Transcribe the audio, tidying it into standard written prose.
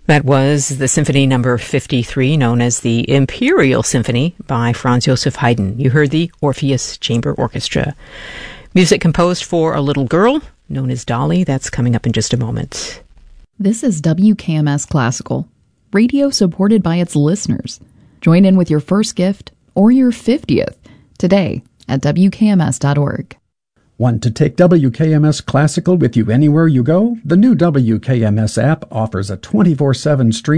That was the Symphony Number 53, known as the Imperial Symphony by Franz Joseph Haydn. You heard the Orpheus Chamber Orchestra. Music composed for a little girl known as Dolly. That's coming up in just a moment. This is WKMS Classical, radio supported by its listeners. Join in with your first gift or your 50th today at WKMS.org. Want to take WKMS Classical with you anywhere you go? The new WKMS app offers a 24/7 stream